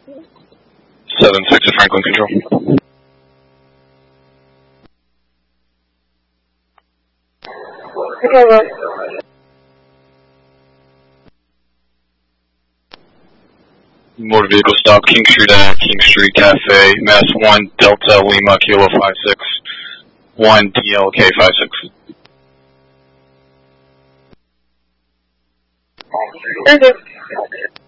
7-6 to Franklin Control. Okay, Motor vehicle stop, King Street at King Street Cafe, Mass 1 Delta Lima Kilo 56, 1 DLK 56. okay.